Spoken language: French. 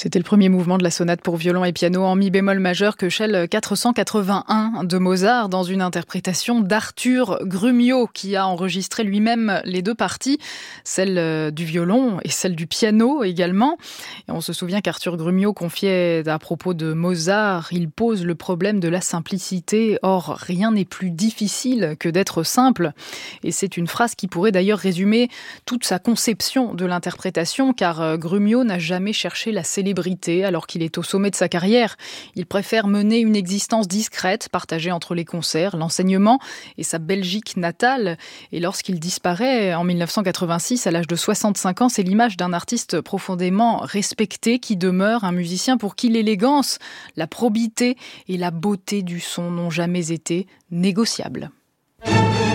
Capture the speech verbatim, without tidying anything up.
C'était le premier mouvement de la sonate pour violon et piano en mi bémol majeur que Shell quatre cent quatre-vingt-un de Mozart dans une interprétation d'Arthur Grumio qui a enregistré lui-même les deux parties, celle du violon et celle du piano également. Et on se souvient qu'Arthur Grumio confiait à propos de Mozart, il pose le problème de la simplicité. Or, rien n'est plus difficile que d'être simple. Et c'est une phrase qui pourrait d'ailleurs résumer toute sa conception de l'interprétation, car Grumio n'a jamais cherché la célébrité alors qu'il est au sommet de sa carrière. Il préfère mener une existence discrète, partagée entre les concerts, l'enseignement et sa Belgique natale. Et lorsqu'il disparaît en dix-neuf cent quatre-vingt-six, à l'âge de soixante-cinq ans, c'est l'image d'un artiste profondément respecté qui demeure un musicien pour qui l'élégance, la probité et la beauté du son n'ont jamais été négociables.